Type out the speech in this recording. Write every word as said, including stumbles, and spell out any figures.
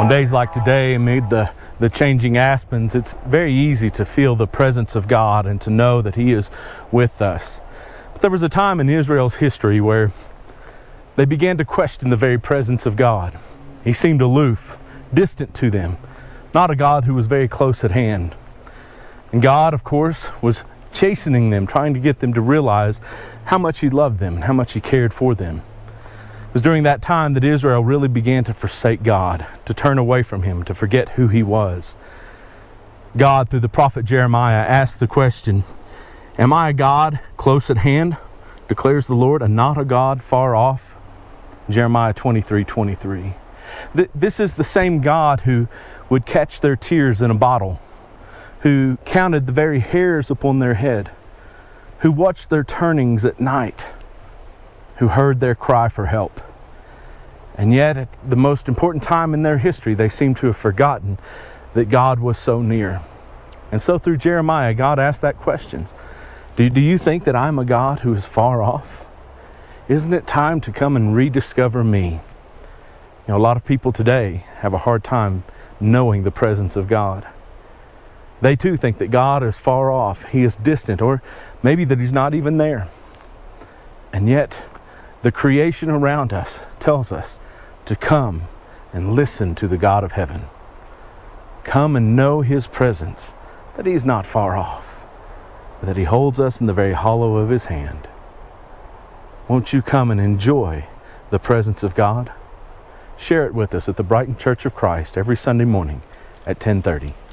days like today, amid the, the changing aspens, it's very easy to feel the presence of God and to know that He is with us. But there was a time in Israel's history where they began to question the very presence of God. He seemed aloof, distant to them, not a God who was very close at hand. And God, of course, was chastening them, trying to get them to realize how much He loved them and how much He cared for them. It was during that time that Israel really began to forsake God, to turn away from Him, to forget who He was. God, through the prophet Jeremiah, asked the question, "Am I a God close at hand, declares the Lord, and not a God far off?" Jeremiah twenty-three twenty-three. This is the same God who would catch their tears in a bottle, who counted the very hairs upon their head, who watched their turnings at night, who heard their cry for help. And yet, at the most important time in their history, they seem to have forgotten that God was so near. And so through Jeremiah, God asked that question. Do, do you think that I'm a God who is far off? Isn't it time to come and rediscover me? You know, a lot of people today have a hard time knowing the presence of God. They too think that God is far off, He is distant, or maybe that He's not even there. And yet, the creation around us tells us to come and listen to the God of heaven. Come and know His presence, that He's not far off, but that He holds us in the very hollow of His hand. Won't you come and enjoy the presence of God? Share it with us at the Brighton Church of Christ every Sunday morning at ten thirty.